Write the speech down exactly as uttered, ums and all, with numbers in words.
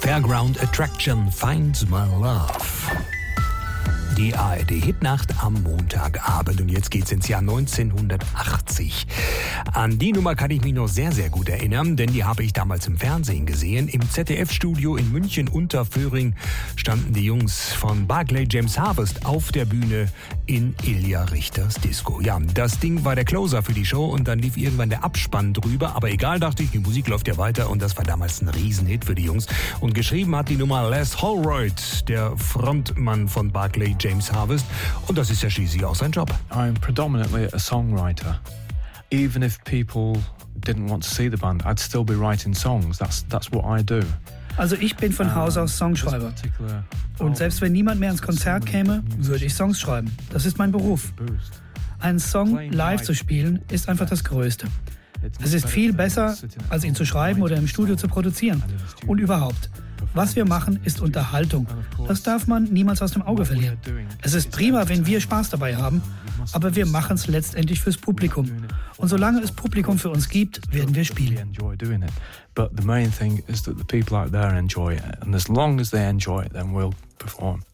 Fairground Attraction finds my love. Die A R D-Hitnacht am Montagabend. Und jetzt geht's ins Jahr neunzehnhundertachtzig. An die Nummer kann ich mich noch sehr, sehr gut erinnern, denn die habe ich damals im Fernsehen gesehen. Im Z D F-Studio in München Unterföhring standen die Jungs von Barclay James Harvest auf der Bühne in Ilja Richters Disco. Ja, das Ding war der Closer für die Show und dann lief irgendwann der Abspann drüber. Aber egal, dachte ich, die Musik läuft ja weiter und das war damals ein Riesenhit für die Jungs. Und geschrieben hat die Nummer Les Holroyd, der Frontmann von Barclay James Harvest. Und das ist ja schließlich auch sein Job. I'm predominantly a songwriter. Even if people didn't want to see the band, I'd still be writing songs. That's, that's what I do. Also ich bin von Haus aus Songschreiber. Und selbst wenn niemand mehr ins Konzert käme, würde ich Songs schreiben. Das ist mein Beruf. Einen Song live zu spielen, ist einfach das Größte. Es ist viel besser, als ihn zu schreiben oder im Studio zu produzieren. Und überhaupt. Was wir machen, ist Unterhaltung. Das darf man niemals aus dem Auge verlieren. Es ist prima, wenn wir Spaß dabei haben, aber wir machen es letztendlich fürs Publikum. Und solange es Publikum für uns gibt, werden wir spielen. But the main thing is that the people out there enjoy it, and as long as they enjoy it, then we'll perform.